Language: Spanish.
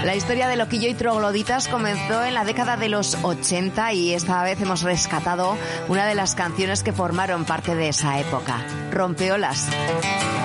La historia de Loquillo y Trogloditas comenzó en la década de los 80 y esta vez hemos rescatado una de las canciones que formaron parte de esa época, Rompeolas.